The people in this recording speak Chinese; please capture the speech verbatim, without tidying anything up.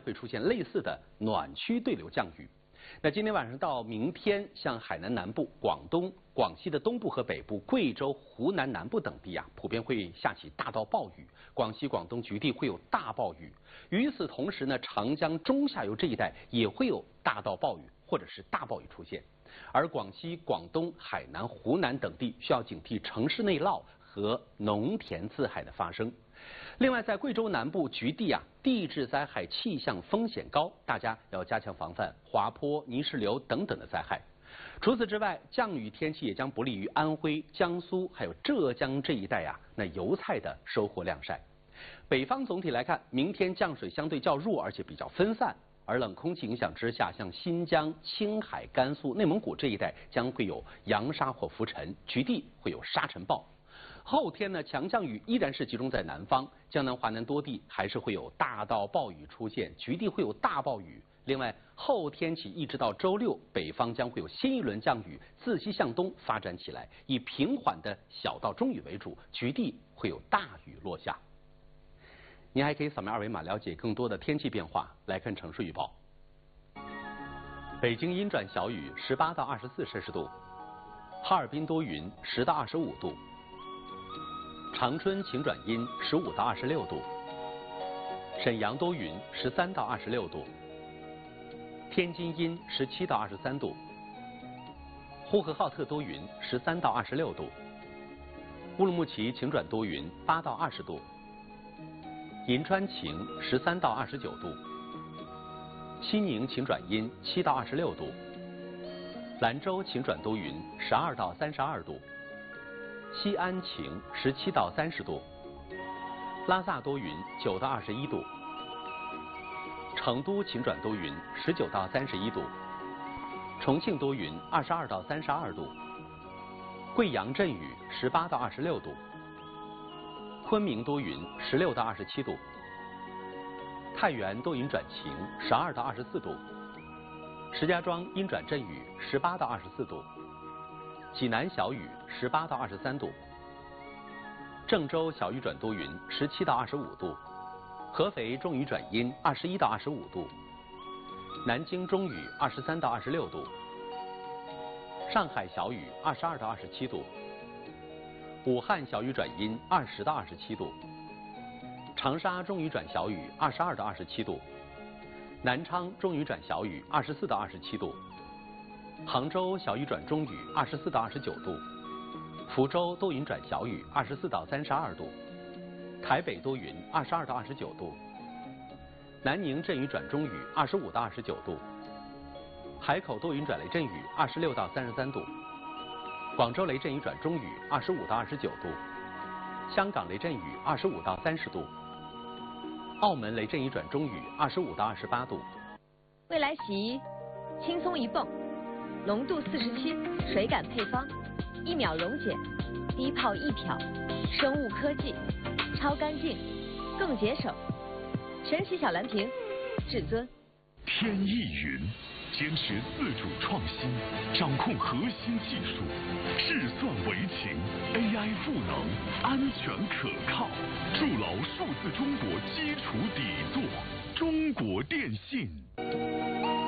会出现类似的暖区对流降雨。那今天晚上到明天，像海南南部、广东、广西的东部和北部、贵州、湖南南部等地啊，普遍会下起大到暴雨。广西、广东局地会有大暴雨。与此同时呢，长江中下游这一带也会有大到暴雨或者是大暴雨出现。而广西、广东、海南、湖南等地需要警惕城市内涝和农田自害的发生。另外，在贵州南部局地啊，地质灾害气象风险高，大家要加强防范滑坡、泥石流等等的灾害。除此之外，降雨天气也将不利于安徽、江苏还有浙江这一带啊，那油菜的收获晾晒。北方总体来看，明天降水相对较弱，而且比较分散。而冷空气影响之下，像新疆、青海、甘肃、内蒙古这一带将会有扬沙或浮尘，局地会有沙尘暴。后天呢，强降雨依然是集中在南方，江南、华南多地还是会有大到暴雨出现，局地会有大暴雨。另外，后天起一直到周六，北方将会有新一轮降雨自西向东发展起来，以平缓的小到中雨为主，局地会有大雨落下。您还可以扫描二维码了解更多的天气变化。来看城市预报：北京阴转小雨，十八到二十四摄氏度；哈尔滨多云，十到二十五度。长春晴转阴，十五到二十六度；沈阳多云，十三到二十六度；天津阴，十七到二十三度；呼和浩特多云，十三到二十六度；乌鲁木齐晴转多云，八到二十度；银川晴，十三到二十九度；西宁晴转阴，七到二十六度；兰州晴转多云，十二到三十二度。西安晴，十七到三十度；拉萨多云，九到二十一度；成都晴转多云，十九到三十一度；重庆多云，二十二到三十二度；贵阳阵雨，十八到二十六度；昆明多云，十六到二十七度；太原多云转晴，十二到二十四度；石家庄阴转阵雨，十八到二十四度；济南小雨，十八到二十三度；郑州小雨转多云，十七到二十五度；合肥中雨转阴，二十一到二十五度；南京中雨，二十三到二十六度；上海小雨，二十二到二十七度；武汉小雨转阴，二十到二十七度；长沙中雨转小雨，二十二到二十七度；南昌中雨转小雨，二十四到二十七度；杭州小雨转中雨，二十四到二十九度；福州多云转小雨，二十四到三十二度；台北多云，二十二到二十九度；南宁阵雨转中雨，二十五到二十九度；海口多云转雷阵雨，二十六到三十三度；广州雷阵雨转中雨，二十五到二十九度；香港雷阵雨，二十五到三十度；澳门雷阵雨转中雨，二十五到二十八度。 未来洗衣，轻松一泵。浓度四十七，水感配方，一秒溶解，低泡易漂，生物科技，超干净，更节省。神奇小蓝瓶，至尊。 天翼云坚持自主创新，掌控核心技术，智算为情 ，A I 赋能，安全可靠，筑牢数字中国基础底座。中国电信。